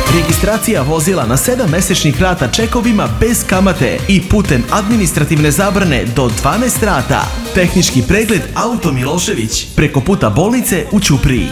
Registracija vozila na 7-mesečnih rata čekovima bez kamate i putem administrativne zabrane do 12 rata. Tehnički pregled Auto Milošević preko puta bolnice u Ćupriji.